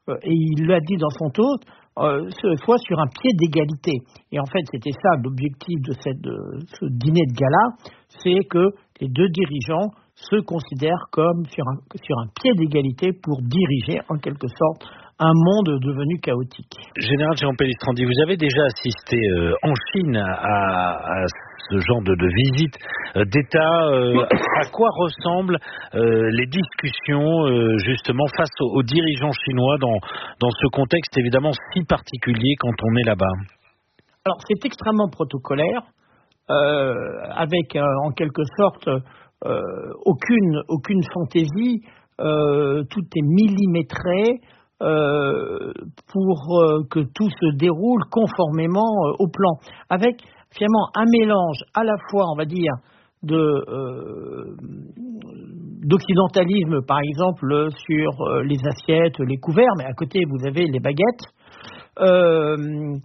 et il l'a dit dans son talk, soit sur un pied d'égalité. Et en fait, c'était ça l'objectif de ce dîner de gala, c'est que les deux dirigeants se considèrent comme sur un pied d'égalité pour diriger en quelque sorte un monde devenu chaotique. Général Jérôme Pellistrandi, vous avez déjà assisté en Chine à ce genre de visite d'État. À quoi ressemblent les discussions justement face aux dirigeants chinois dans ce contexte évidemment si particulier quand on est là-bas? Alors c'est extrêmement protocolaire, avec en quelque sorte aucune fantaisie, tout est millimétré. Pour que tout se déroule conformément au plan, avec finalement un mélange à la fois, on va dire, d'occidentalisme, par exemple, sur les assiettes, les couverts, mais à côté, vous avez les baguettes, un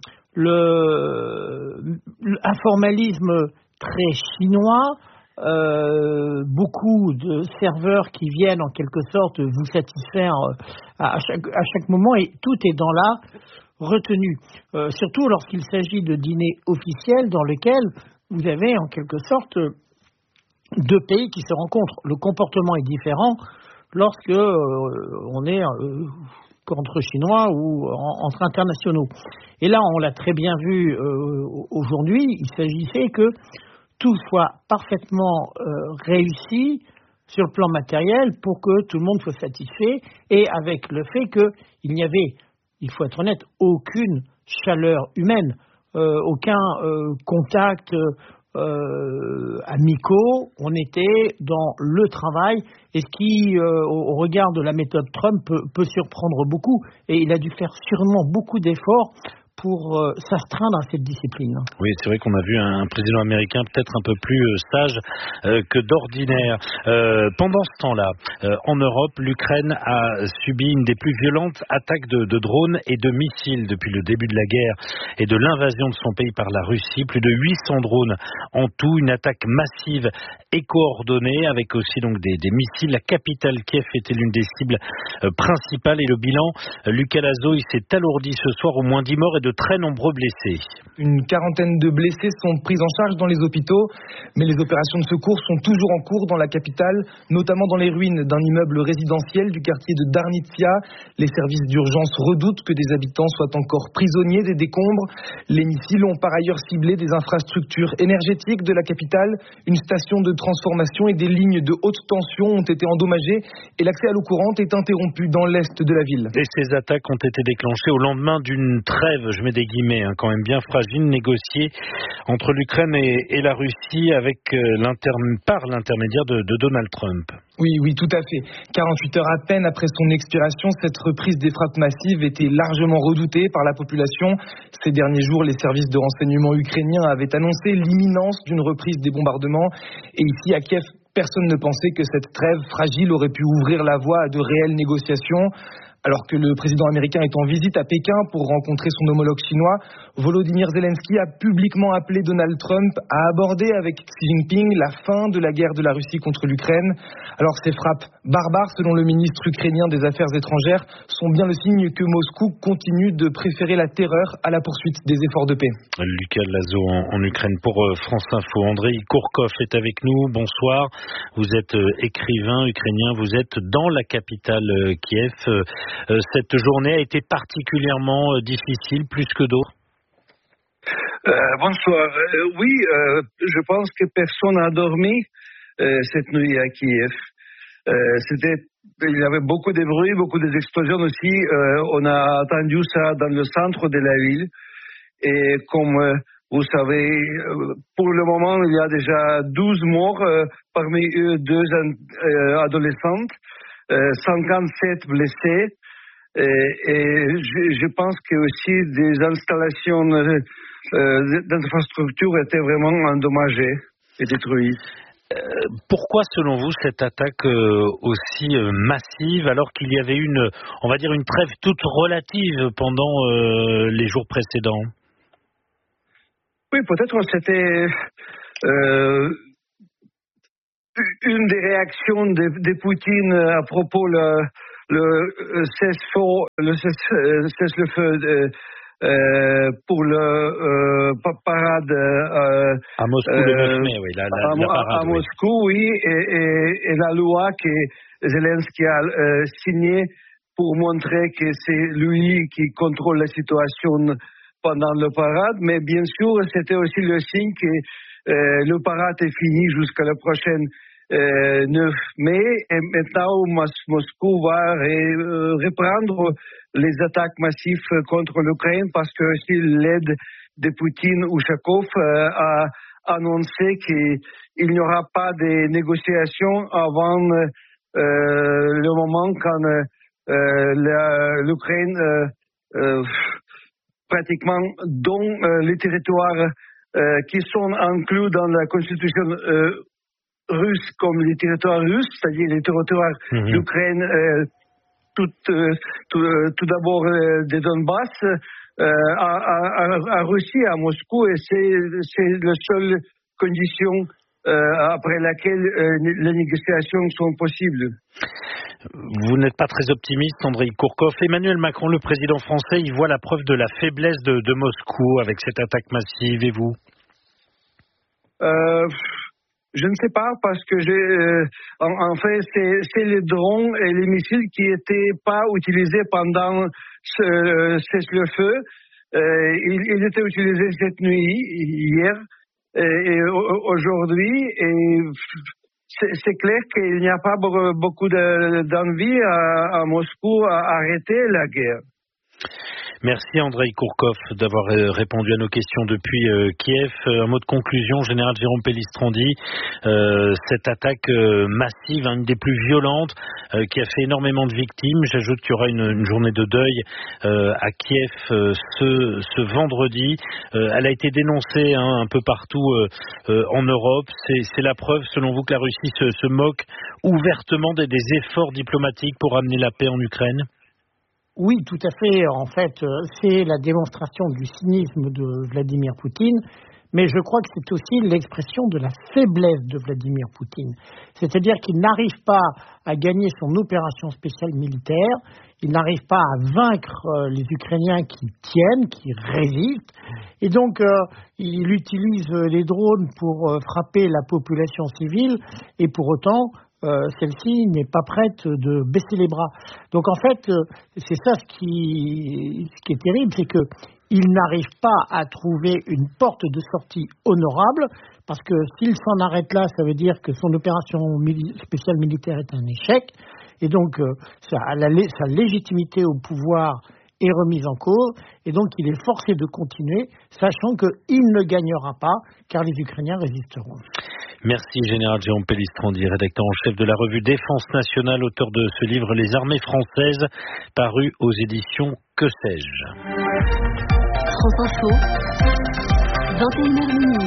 formalisme très chinois, beaucoup de serveurs qui viennent en quelque sorte vous satisfaire à chaque moment, et tout est dans la retenue, surtout lorsqu'il s'agit de dîners officiels dans lesquels vous avez en quelque sorte deux pays qui se rencontrent. Le comportement est différent lorsque on est entre Chinois ou entre internationaux. Et là, on l'a très bien vu aujourd'hui, il s'agissait que tout soit parfaitement réussi sur le plan matériel pour que tout le monde soit satisfait, et avec le fait qu'il n'y avait, il faut être honnête, aucune chaleur humaine, aucun contact amicaux. On était dans le travail, et ce qui, au regard de la méthode Trump, peut surprendre beaucoup, et il a dû faire sûrement beaucoup d'efforts pour s'astreindre à cette discipline. Oui, c'est vrai qu'on a vu un président américain peut-être un peu plus sage que d'ordinaire. Pendant ce temps-là, en Europe, l'Ukraine a subi une des plus violentes attaques de drones et de missiles depuis le début de la guerre et de l'invasion de son pays par la Russie. Plus de 800 drones en tout, une attaque massive et coordonnée avec aussi donc des missiles. La capitale Kiev était l'une des cibles principales, et le bilan, Lucas Lazo, il s'est alourdi ce soir, au moins 10 morts et de très nombreux blessés. Une quarantaine de blessés sont pris en charge dans les hôpitaux, mais les opérations de secours sont toujours en cours dans la capitale, notamment dans les ruines d'un immeuble résidentiel du quartier de Darnitsia. Les services d'urgence redoutent que des habitants soient encore prisonniers des décombres. Les missiles ont par ailleurs ciblé des infrastructures énergétiques de la capitale. Une station de transformation et des lignes de haute tension ont été endommagées, et l'accès à l'eau courante est interrompu dans l'est de la ville. Et ces attaques ont été déclenchées au lendemain d'une trêve, je mets des guillemets, quand même bien fragile, négociée entre l'Ukraine et la Russie par l'intermédiaire de Donald Trump. Oui, tout à fait. 48 heures à peine après son expiration, cette reprise des frappes massives était largement redoutée par la population. Ces derniers jours, les services de renseignement ukrainiens avaient annoncé l'imminence d'une reprise des bombardements. Et ici, à Kiev, personne ne pensait que cette trêve fragile aurait pu ouvrir la voie à de réelles négociations. Alors que le président américain est en visite à Pékin pour rencontrer son homologue chinois, Volodymyr Zelensky a publiquement appelé Donald Trump à aborder avec Xi Jinping la fin de la guerre de la Russie contre l'Ukraine. Alors ces frappes barbares, selon le ministre ukrainien des Affaires étrangères, sont bien le signe que Moscou continue de préférer la terreur à la poursuite des efforts de paix. Lucas Lazo en Ukraine pour France Info. Andrei Kourkov est avec nous. Bonsoir. Vous êtes écrivain ukrainien. Vous êtes dans la capitale Kiev. Cette journée a été particulièrement difficile, plus que d'autres. Bonsoir. Oui, je pense que personne n'a dormi cette nuit à Kiev. Il y avait beaucoup de bruit, beaucoup d'explosions aussi. On a entendu ça dans le centre de la ville. Et comme vous savez, pour le moment, il y a déjà 12 morts, parmi eux 2 adolescentes, 57 blessés. Et je pense que aussi des installations d'infrastructures étaient vraiment endommagées et détruites. Pourquoi, selon vous, cette attaque aussi massive, alors qu'il y avait une trêve toute relative pendant les jours précédents? Oui, peut-être c'était une des réactions de Poutine à propos le cessez-le-feu pour le parade à Moscou le 9 mai, oui, la parade, à Moscou, oui, et la loi que Zelensky a signée pour montrer que c'est lui qui contrôle la situation pendant le parade, mais bien sûr, c'était aussi le signe que le parade est fini jusqu'à la prochaine 9 mai, et maintenant Moscou va reprendre les attaques massives contre l'Ukraine parce que aussi l'aide de Poutine, Ushakov a annoncé qu'il n'y aura pas de négociations avant le moment quand l'Ukraine pratiquement dont les territoires qui sont inclus dans la constitution russe comme les territoires russes, c'est-à-dire les territoires d'Ukraine, tout d'abord des Donbass, à Russie, à Moscou, et c'est la seule condition après laquelle les négociations sont possibles. Vous n'êtes pas très optimiste, Andreï Kourkov. Emmanuel Macron, le président français, il voit la preuve de la faiblesse de Moscou avec cette attaque massive, et vous? Je ne sais pas, parce que en fait, c'est les drones et les missiles qui n'étaient pas utilisés pendant ce cessez-le-feu. Ils étaient utilisés cette nuit, hier et aujourd'hui. Et c'est clair qu'il n'y a pas beaucoup d'envie à Moscou à arrêter la guerre. Merci Andreï Kourkov d'avoir répondu à nos questions depuis Kiev. Un mot de conclusion, général Jérôme Pellistrandi, cette attaque massive, une des plus violentes, qui a fait énormément de victimes. J'ajoute qu'il y aura une journée de deuil à Kiev ce vendredi. Elle a été dénoncée un peu partout en Europe. C'est la preuve, selon vous, que la Russie se moque ouvertement des efforts diplomatiques pour amener la paix en Ukraine? Oui, tout à fait. En fait, c'est la démonstration du cynisme de Vladimir Poutine, mais je crois que c'est aussi l'expression de la faiblesse de Vladimir Poutine. C'est-à-dire qu'il n'arrive pas à gagner son opération spéciale militaire, il n'arrive pas à vaincre les Ukrainiens qui tiennent, qui résistent, et donc il utilise les drones pour frapper la population civile, et pour autant celle-ci n'est pas prête de baisser les bras. Donc en fait, c'est ça ce qui est terrible, c'est qu'il n'arrive pas à trouver une porte de sortie honorable, parce que s'il s'en arrête là, ça veut dire que son opération spéciale militaire est un échec, et donc sa légitimité au pouvoir est remise en cause, et donc il est forcé de continuer, sachant qu'il ne gagnera pas, car les Ukrainiens résisteront. Merci Général Jérôme Pellistrandi, rédacteur en chef de la revue Défense Nationale, auteur de ce livre Les armées françaises, paru aux éditions Que sais-je. France Info, 21h.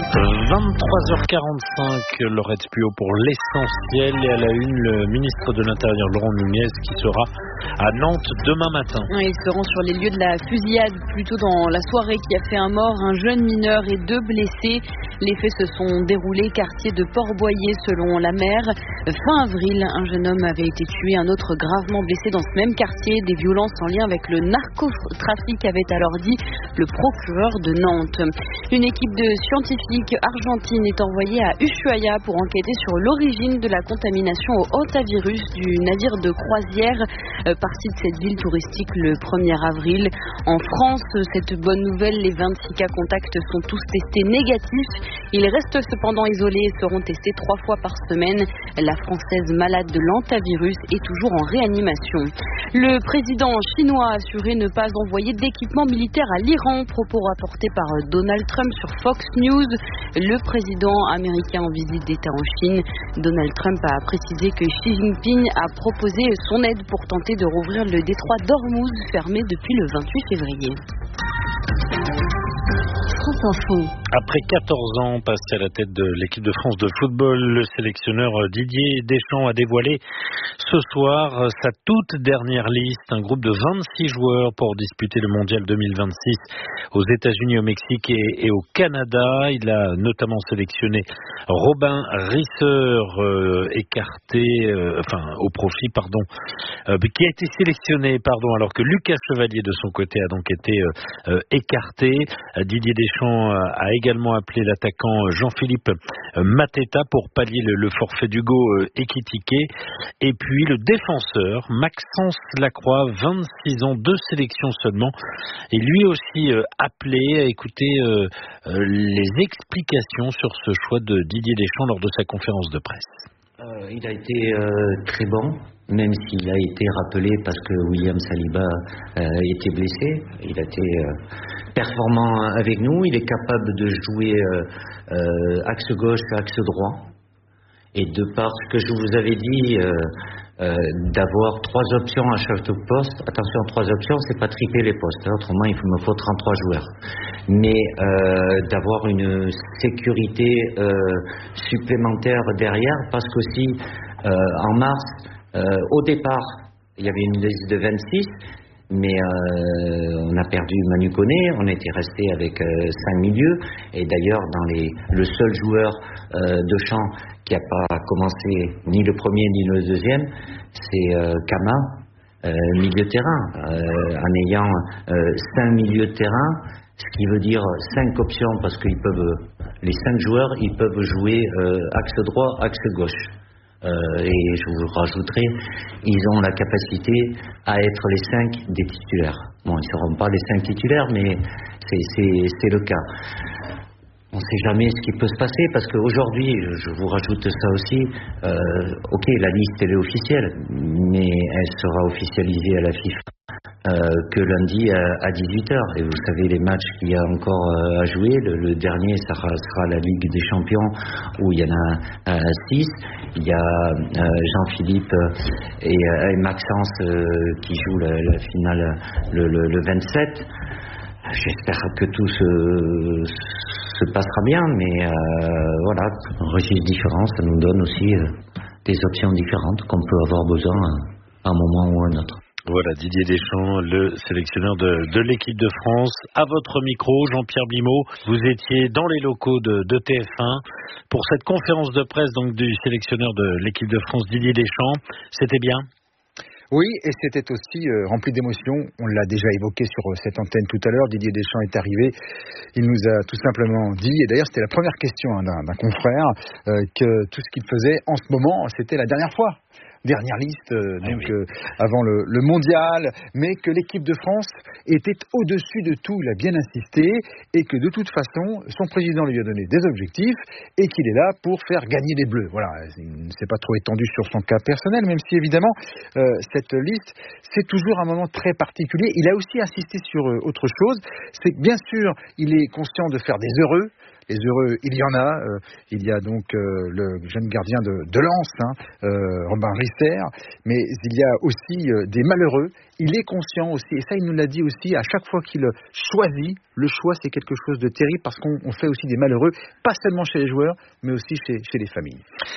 23h45, Laurette Puot pour l'essentiel, et à la une, le ministre de l'Intérieur Laurent Nunez qui sera à Nantes demain matin. Il se rend sur les lieux de la fusillade plutôt dans la soirée qui a fait un mort, un jeune mineur et 2 blessés. Les faits se sont déroulés quartier de Port-Boyer selon la maire. Fin avril, un jeune homme avait été tué, un autre gravement blessé dans ce même quartier. Des violences en lien avec le narcotrafic avait alors dit le procureur de Nantes. Une équipe de scientifiques argentine est envoyée à Ushuaia pour enquêter sur l'origine de la contamination au hantavirus du navire de croisière parti de cette ville touristique le 1er avril. En France, cette bonne nouvelle, les 26 cas contacts sont tous testés négatifs. Ils restent cependant isolés et seront testés 3 fois par semaine. La Française malade de l'hantavirus est toujours en réanimation. Le président chinois a assuré ne pas envoyer d'équipement militaire à l'Iran, propos rapportés par Donald Trump sur Fox News. Le président américain en visite d'État en Chine, Donald Trump a précisé que Xi Jinping a proposé son aide pour tenter de rouvrir le détroit d'Ormuz, fermé depuis le 28 février. France Info. Après 14 ans passés à la tête de l'équipe de France de football, le sélectionneur Didier Deschamps a dévoilé ce soir sa toute dernière liste, un groupe de 26 joueurs pour disputer le Mondial 2026 aux États-Unis, au Mexique et au Canada. Il a notamment sélectionné Robin Risser, écarté, au profit, qui a été sélectionné, alors que Lucas Chevalier de son côté a donc été écarté. Didier Deschamps a également appelé l'attaquant Jean-Philippe Mateta pour pallier le forfait d'Hugo Ekitike. Et puis le défenseur Maxence Lacroix, 26 ans, 2 sélections seulement, et lui aussi appelé à écouter les explications sur ce choix de Didier Deschamps lors de sa conférence de presse. Il a été très bon, même s'il a été rappelé parce que William Saliba était blessé. Il a été performant avec nous. Il est capable de jouer axe gauche, axe droit. Et de par ce que je vous avais dit, d'avoir 3 options à chaque poste. Attention, 3 options, c'est pas triper les postes. Autrement, il me faut 33 joueurs. Mais d'avoir une sécurité supplémentaire derrière, parce qu'aussi, en mars, au départ, il y avait une liste de 26, mais on a perdu Manu Koné, on était resté avec 5 milieux, et d'ailleurs, le seul joueur de champ qui n'a pas commencé ni le premier ni le deuxième, c'est Kama, milieu de terrain, en ayant 5 milieux de terrain, ce qui veut dire 5 options, parce que les 5 joueurs, ils peuvent jouer axe droit, axe gauche. Et je vous rajouterai, ils ont la capacité à être les 5 des titulaires. Bon, ils ne seront pas les 5 titulaires, mais c'est le cas. On ne sait jamais ce qui peut se passer, parce qu'aujourd'hui, je vous rajoute ça aussi, ok, la liste elle est officielle, mais elle sera officialisée à la FIFA que lundi à 18h. Et vous savez les matchs qu'il y a encore à jouer. Le dernier sera la Ligue des Champions, où il y en a 6. Il y a Jean-Philippe et Maxence qui jouent la finale le 27. J'espère que tout se passera bien, mais voilà, un registre différent, ça nous donne aussi des options différentes qu'on peut avoir besoin à un moment ou à un autre. Voilà, Didier Deschamps, le sélectionneur de l'équipe de France. À votre micro, Jean-Pierre Blimaud, vous étiez dans les locaux de TF1 pour cette conférence de presse donc du sélectionneur de l'équipe de France, Didier Deschamps. C'était bien ? Oui, et c'était aussi rempli d'émotions. On l'a déjà évoqué sur cette antenne tout à l'heure. Didier Deschamps est arrivé. Il nous a tout simplement dit, et d'ailleurs c'était la première question d'un confrère, que tout ce qu'il faisait en ce moment, c'était la dernière fois. Dernière liste, avant le mondial, mais que l'équipe de France était au-dessus de tout, il a bien insisté, et que de toute façon, son président lui a donné des objectifs, et qu'il est là pour faire gagner les Bleus. Voilà, il ne s'est pas trop étendu sur son cas personnel, même si évidemment, cette liste, c'est toujours un moment très particulier. Il a aussi insisté sur autre chose, c'est que bien sûr, il est conscient de faire des heureux. Les heureux, il y en a. Il y a donc le jeune gardien de Lens, Robin Risser, mais il y a aussi des malheureux. Il est conscient aussi, et ça il nous l'a dit aussi, à chaque fois qu'il choisit, le choix c'est quelque chose de terrible, parce qu'on fait aussi des malheureux, pas seulement chez les joueurs, mais aussi chez les familles.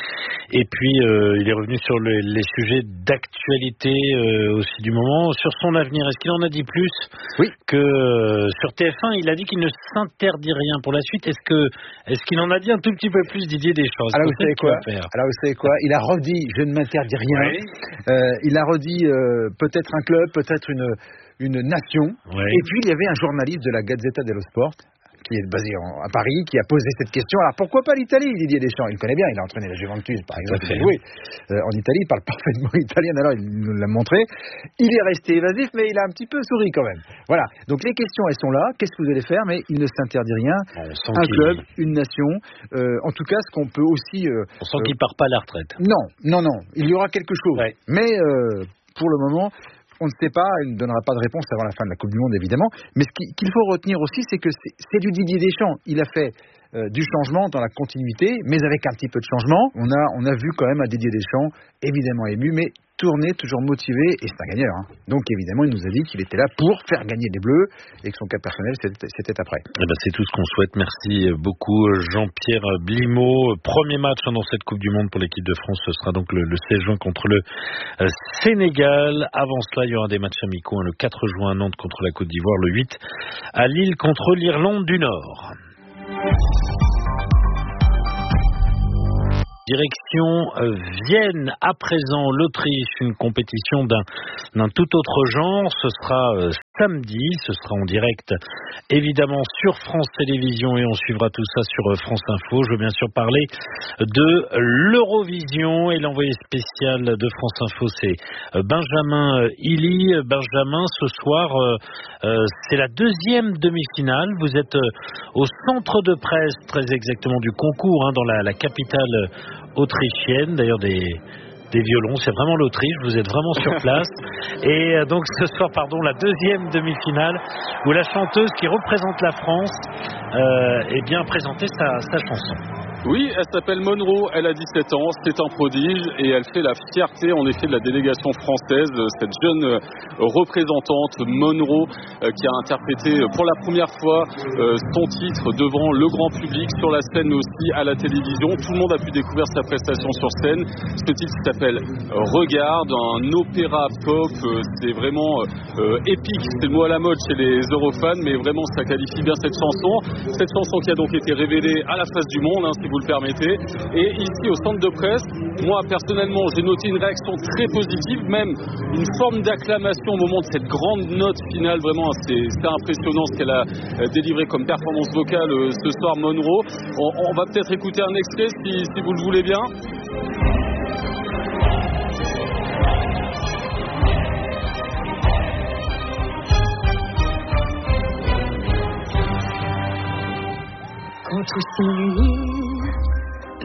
Et puis il est revenu sur les sujets d'actualité aussi du moment, sur son avenir. Est-ce qu'il en a dit plus ? Oui. Que sur TF1, il a dit qu'il ne s'interdit rien pour la suite. Est-ce qu'il en a dit un tout petit peu plus, Didier Deschamps ? Alors vous savez quoi ? Il a redit « je ne m'interdis rien oui. ». Il a redit peut-être un club, peut-être une nation. Oui. Et puis il y avait un journaliste de la Gazzetta dello Sport, qui est basé à Paris, qui a posé cette question. Alors pourquoi pas l'Italie, Didier Deschamps ? Il connaît bien, il a entraîné la Juventus, par exemple. En Italie, il parle parfaitement italien, alors il nous l'a montré. Il est resté évasif, mais il a un petit peu souri quand même. Voilà, donc les questions, elles sont là. Qu'est-ce que vous allez faire ? Mais il ne s'interdit rien. Un club, une nation. En tout cas, ce qu'on peut aussi... on sent qu'il ne part pas à la retraite. Non. Il y aura quelque chose. Ouais. Mais pour le moment... On ne sait pas, il ne donnera pas de réponse avant la fin de la Coupe du Monde, évidemment. Mais ce qu'il faut retenir aussi, c'est que c'est du Didier Deschamps. Il a fait du changement dans la continuité, mais avec un petit peu de changement. On a vu quand même un Didier Deschamps évidemment ému, mais tourné, toujours motivé, et c'est un gagneur. Donc évidemment, il nous a dit qu'il était là pour faire gagner les Bleus, et que son cas personnel, c'était après. C'est tout ce qu'on souhaite. Merci beaucoup Jean-Pierre Blimaud. Premier match dans cette Coupe du Monde pour l'équipe de France, ce sera donc le 16 juin contre le Sénégal. Avant cela, il y aura des matchs amicaux, le 4 juin à Nantes contre la Côte d'Ivoire, le 8 à Lille contre l'Irlande du Nord. Direction Vienne, à présent l'Autriche, une compétition d'un tout autre genre. Ce sera samedi, ce sera en direct évidemment sur France Télévisions, et on suivra tout ça sur France Info. Je veux bien sûr parler de l'Eurovision, et l'envoyé spécial de France Info, c'est Benjamin Hilly. Benjamin, ce soir c'est la deuxième demi-finale. Vous êtes au centre de presse très exactement du concours, dans la capitale autrichienne, d'ailleurs des violons, c'est vraiment l'Autriche, vous êtes vraiment sur place. Et donc ce soir, la deuxième demi-finale, où la chanteuse qui représente la France a présenté sa chanson. Oui, elle s'appelle Monroe, elle a 17 ans, c'est un prodige, et elle fait la fierté en effet de la délégation française, cette jeune représentante Monroe qui a interprété pour la première fois son titre devant le grand public, sur la scène mais aussi à la télévision. Tout le monde a pu découvrir sa prestation sur scène. Ce titre s'appelle Regarde, un opéra pop, c'est vraiment épique, c'est le mot à la mode chez les Eurofans, mais vraiment ça qualifie bien cette chanson qui a donc été révélée à la face du monde, si vous le permettez. Et ici au centre de presse, moi personnellement j'ai noté une réaction très positive, même une forme d'acclamation au moment de cette grande note finale. Vraiment c'est impressionnant ce qu'elle a délivré comme performance vocale ce soir, Monroe. On va peut-être écouter un extrait si vous le voulez bien. Quand tout s'illumine